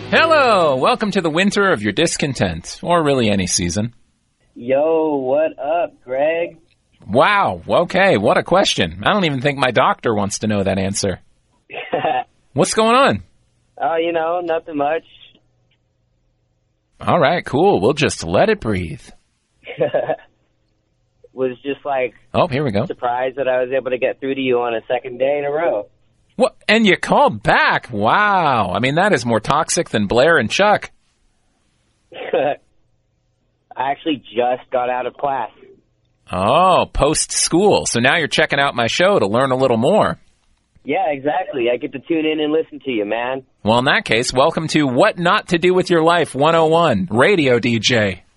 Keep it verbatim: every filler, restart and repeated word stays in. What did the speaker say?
Hello! Welcome to the winter of your discontent, or really any season. Yo, what up, Greg? Wow, okay, what a question. I don't even think my doctor wants to know that answer. What's going on? Oh, uh, you know, nothing much. All right, cool. We'll just let it breathe. Was just like... Oh, here we go. Surprised that I was able to get through to you on a second day in a row. What? And you called back? Wow. I mean, that is more toxic than Blair and Chuck. I actually just got out of class. Oh, post-school. So now you're checking out my show to learn a little more. Yeah, exactly. I get to tune in and listen to you, man. Well, in that case, welcome to What Not to Do with Your Life one oh one, Radio D J.